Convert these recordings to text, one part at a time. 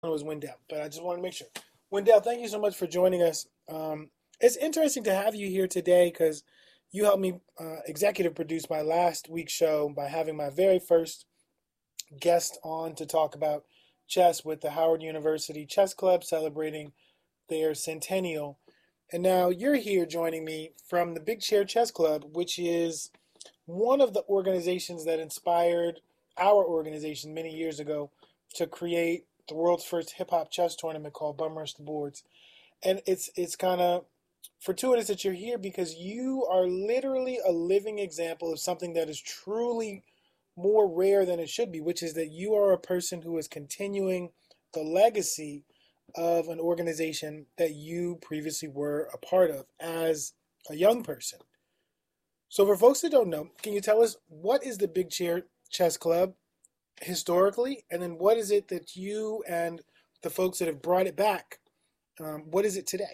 It was Wendell, but I just want to make sure. Wendell, thank you so much for joining us. It's interesting to have you here today because you helped me executive produce my last week's show by having my very first guest on to talk about chess with the Howard University Chess Club celebrating their centennial. And now you're here joining me from the Big Chair Chess Club, which is one of the organizations that inspired our organization many years ago to create the world's first hip hop chess tournament called Bum Rush the Boards. And it's kind of fortuitous that you're here because you are literally a living example of something that is truly more rare than it should be, which is that you are a person who is continuing the legacy of an organization that you previously were a part of as a young person. So, for folks that don't know, can you tell us what is the Big Chair Chess Club historically, and then what is it that you and the folks that have brought it back, what is it today?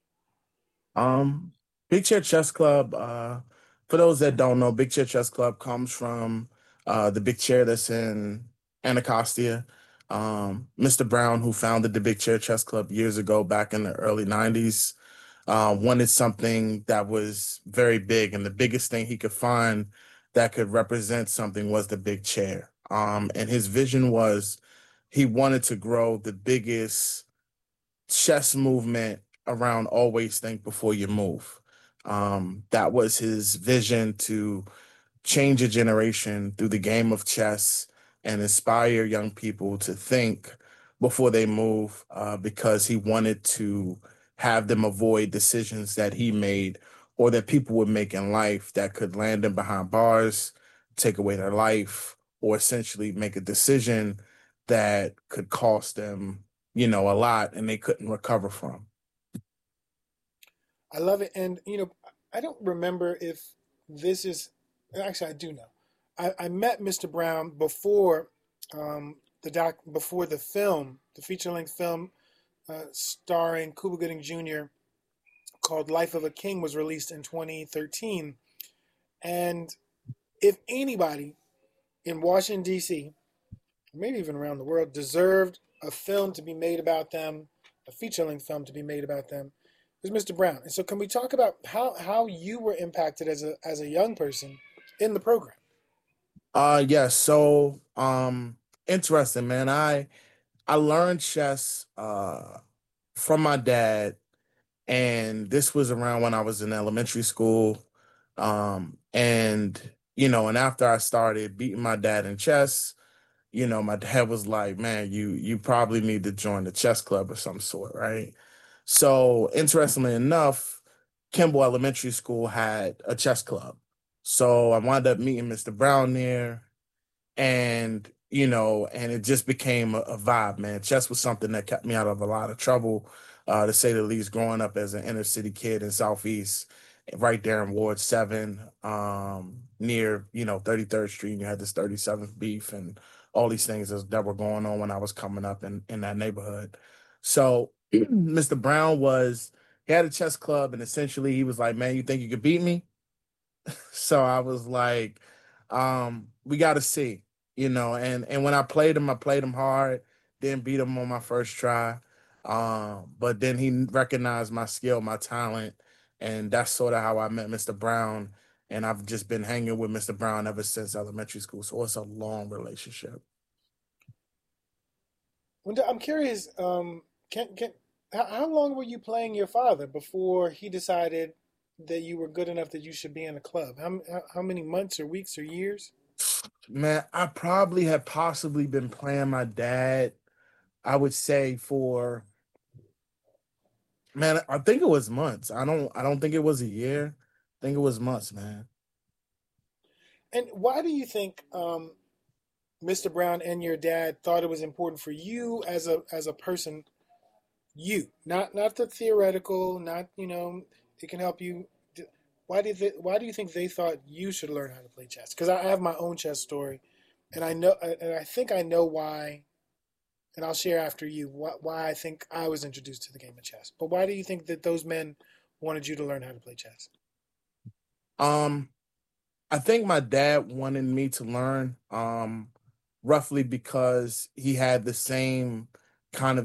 Um, Big Chair Chess Club, for those that don't know, Big Chair Chess Club comes from the big chair that's in Anacostia. Mr. Brown, who founded the Big Chair Chess Club years ago, back in the early 90s, wanted something that was very big, and the biggest thing he could find that could represent something was the big chair. And his vision was he wanted to grow the biggest chess movement around always think before you move. That was his vision to change a generation through the game of chess and inspire young people to think before they move because he wanted to have them avoid decisions that he made or that people would make in life that could land them behind bars, take away their life, or essentially make a decision that could cost them, a lot and they couldn't recover from. I love it. And, I don't remember if this is, actually, I do know. I met Mr. Brown before before the film, the feature length film starring Cuba Gooding Jr. called Life of a King was released in 2013. And if anybody in Washington, D.C., maybe even around the world, deserved a film to be made about them, a feature length film to be made about them, is Mr. Brown. And so, can we talk about how you were impacted as a young person in the program? Yes, so interesting, man. I learned chess from my dad, and this was around when I was in elementary school. And and after I started beating my dad in chess, my dad was like, "Man, you probably need to join the chess club of some sort, right?" So, interestingly enough, Kimball Elementary School had a chess club. So I wound up meeting Mr. Brown there, and and it just became a vibe, man. Chess was something that kept me out of a lot of trouble, to say the least, growing up as an inner city kid in Southeast, right there in Ward 7, near 33rd Street. And you had this 37th beef and all these things that were going on when I was coming up in that neighborhood. So Mr. Brown was he had a chess club, and essentially he was like, "Man, you think you could beat me?" So I was like, we got to see, and when I played him hard, didn't beat him on my first try. But then he recognized my skill, my talent, and that's sort of how I met Mr. Brown. And I've just been hanging with Mr. Brown ever since elementary school. So it's a long relationship. I'm curious. Can how long were you playing your father before he decided that you were good enough that you should be in a club? How many months or weeks or years? Man, I probably have possibly been playing my dad, I would say for Man, I think it was months. I don't think it was a year. I think it was months, man. And why do you think Mr. Brown and your dad thought it was important for you as a person, you, not the theoretical, not it can help you. Why do you think they thought you should learn how to play chess? Because I have my own chess story, and I think I know why, and I'll share after you why I think I was introduced to the game of chess. But why do you think that those men wanted you to learn how to play chess? Um, I think my dad wanted me to learn, roughly because he had the same kind of